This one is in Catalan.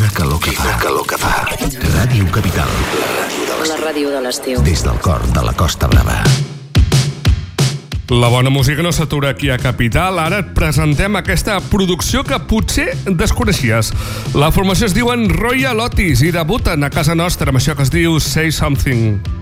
Quina calor que fa. Ràdio Capital. La ràdio de l'estiu. Des del cor de la Costa Brava. La bona música no s'atura aquí a Capital. Ara et presentem aquesta producció que potser desconeixies. La formació es diuen Royal Otis i debuten a casa nostra amb això que es diu Say Something.